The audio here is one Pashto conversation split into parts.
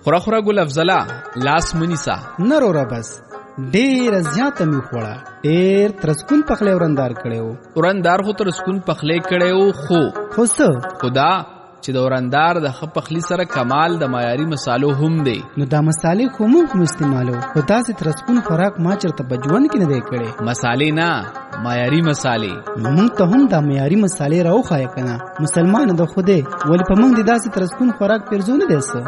خورا ګل افضلا لاس منیسا نرورا بس ډیر زیاته می خوړه ډیر ترسکون پخلی ورندار کړو خو ترسکون پخلی کړو خو خدا چې د ورندار د خپخلی سره کمال د معیاري مصالو هم دی. نو دا مصالې خو موږ استعمالو خو داسې ترسکون خوراک ما چرته بجوان کې نه دی کړی. مصالې نه معیاري مصالې. موږ ته هم دا معیاري مصالې راوخایه کنه مسلمان د خوده ولی په موږ د داسې ترسکون خوراک پرځونه دی څه.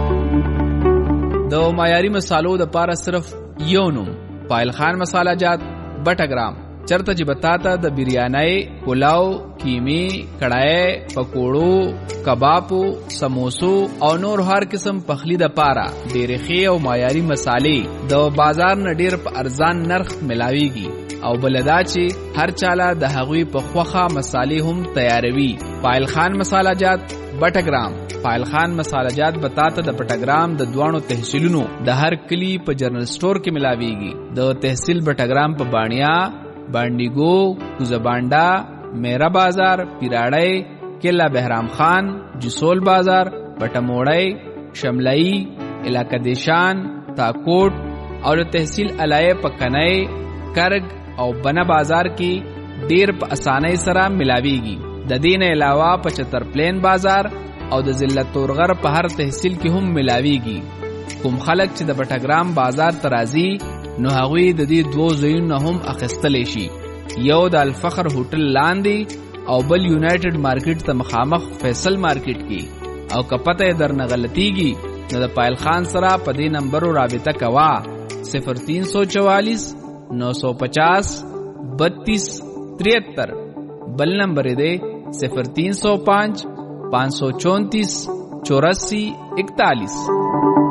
د معیاري مصالو د پاره صرف یو نوم پایل خان مساله جات بټګرام چرته چې بتاتا د بریانای پلاو کیمی کڑای پکوړو کبابو سموسو او نور هر قسم پخلی د پاره ډېرې ښې او معیاري مصالې د بازار نه ډېر په ارزان نرخ ملاويږي او بلدا چې هر چاله د هغوی په خوخه مصالې هم تیاروي. پایل خان مساله جات بټګرام پایل خان مساله جات بتاته د بټګرام د دوانو تحصیلونو د هر کلی په جنرال سٹور کې ملاويږي. د تحصیل بټګرام په بانیا بانډیګو کوزبانډا میرا بازار پیراړی کلا بهرام خان جسول بازار بټموړی شملئی علاقہ دیشان تاکوټ او د تحصیل علایه پکنای کرګ او بنا بازار کې ډیر په اسانۍ سره ملاويږي. د دین علاوه 75 پلین بازار او د ضلع تورغر په هر تحصیل کې هم ملاويږي. کوم خلک چې د بټګرام بازار ترازی نو هغوی د دې دوه ځایونو هم اخیستلی شي، یو د الفخر هوټل لاندې او بل یونایټډ مارکیټ ته مخامخ فیصل مارکیټ کې. او که پته یې درنه غلطیږي نو د پایل خان سره په دې نمبرو رابطه کوه 0344 950 32 73 بل نمبر دی 0305 534 84 41.